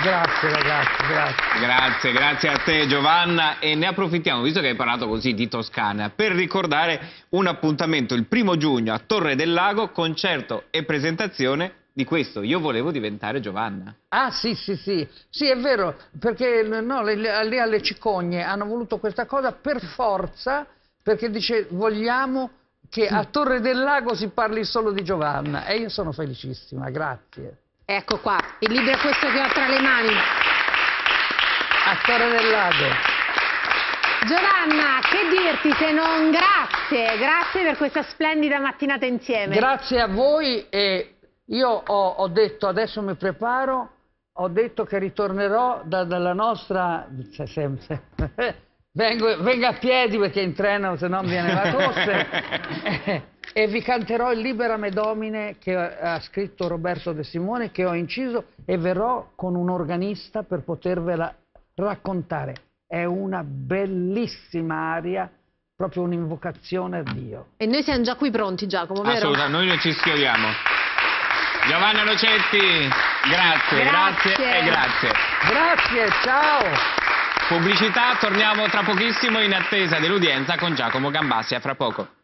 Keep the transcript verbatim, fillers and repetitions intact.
Grazie ragazzi, grazie. Grazie, grazie a te Giovanna, e ne approfittiamo, visto che hai parlato così di Toscana, per ricordare un appuntamento il primo giugno a Torre del Lago, concerto e presentazione di questo Io volevo diventare Giovanna. Ah sì, sì, sì, sì è vero, perché no, lì alle Cicogne hanno voluto questa cosa per forza, perché dice vogliamo che a Torre del Lago si parli solo di Giovanna, e io sono felicissima, grazie. Ecco qua, il libro è questo che ho tra le mani. A Torre del Lago. Giovanna, che dirti se non grazie, grazie per questa splendida mattinata insieme. Grazie a voi, e io ho, ho detto, adesso mi preparo, ho detto che ritornerò da, dalla nostra... Vengo, vengo a piedi perché in treno se no viene la tosse. E vi canterò il Liberame Domine che ha scritto Roberto De Simone, che ho inciso, e verrò con un organista per potervela raccontare. È una bellissima aria, proprio un'invocazione a Dio. E noi siamo già qui pronti, Giacomo, vero? Assolutamente, noi non ci schiodiamo. Giovanna Nocetti, grazie, grazie, grazie e grazie. Grazie, ciao! Pubblicità, torniamo tra pochissimo in attesa dell'udienza con Giacomo Gambassi, a fra poco.